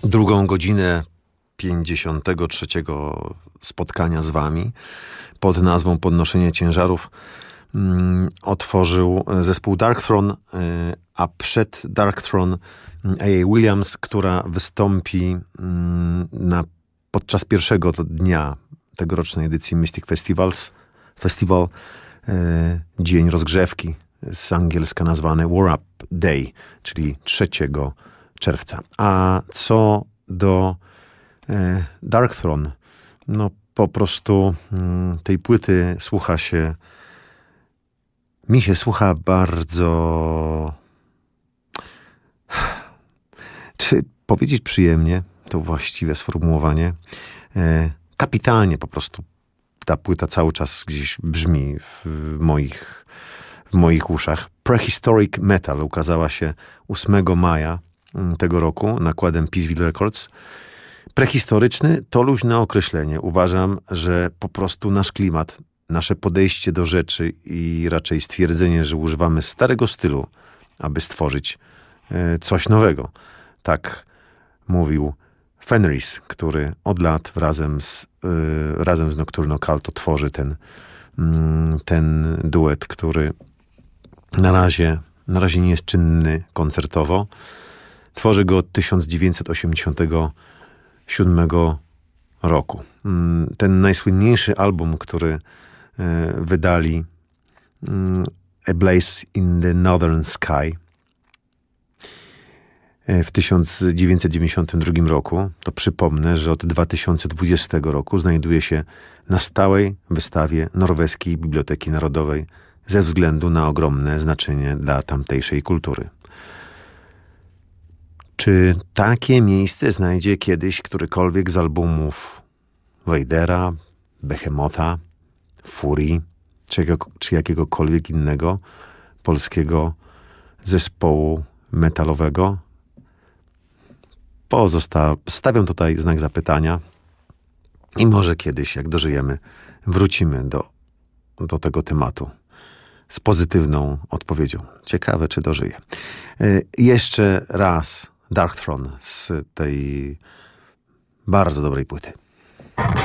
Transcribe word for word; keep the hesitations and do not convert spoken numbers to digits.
drugą godzinę pięćdziesiątego trzeciego spotkania z wami pod nazwą Podnoszenie ciężarów mm, otworzył zespół Darkthrone, y, a przed Darkthrone A A. Williams, która wystąpi mm, na, podczas pierwszego dnia tegorocznej edycji Mystic Festivals, Festival, y, dzień rozgrzewki, z angielska nazwany War Up Day, czyli trzeciego czerwca. A co do e, Darkthrone, no po prostu mm, tej płyty słucha się, mi się słucha bardzo, czy powiedzieć przyjemnie, to właściwe sformułowanie, e, kapitalnie po prostu ta płyta cały czas gdzieś brzmi w, w moich w moich uszach. Prehistoric Metal ukazała się ósmego maja tego roku nakładem Peaceville Records. Prehistoryczny to luźne określenie. Uważam, że po prostu nasz klimat, nasze podejście do rzeczy i raczej stwierdzenie, że używamy starego stylu, aby stworzyć coś nowego. Tak mówił Fenris, który od lat razem z, razem z Nocturno Culto tworzy ten, ten duet, który na razie, na razie nie jest czynny koncertowo. Tworzy go od tysiąc dziewięćset osiemdziesiątego siódmego roku. Ten najsłynniejszy album, który wydali, A Blaze in the Northern Sky, w tysiąc dziewięćset dziewięćdziesiątym drugim roku, to przypomnę, że od dwa tysiące dwudziestego roku znajduje się na stałej wystawie Norweskiej Biblioteki Narodowej ze względu na ogromne znaczenie dla tamtejszej kultury. Czy takie miejsce znajdzie kiedyś którykolwiek z albumów Vadera, Behemotha, Furii, czy, jakiego, czy jakiegokolwiek innego polskiego zespołu metalowego? Pozosta- stawiam tutaj znak zapytania i może kiedyś, jak dożyjemy, wrócimy do, do tego tematu z pozytywną odpowiedzią. Ciekawe, czy dożyję. Yy, jeszcze raz Darkthrone z tej bardzo dobrej płyty.